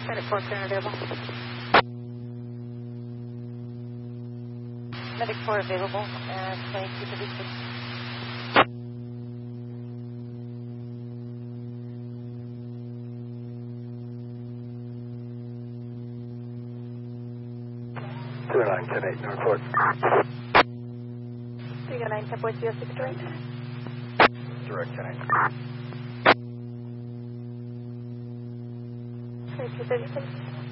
Medic 4 clear and available. Medic 4 available and 2236. Nine 10-8, Norfolk. 309 10.06 direct. Direct 10-8. 2236.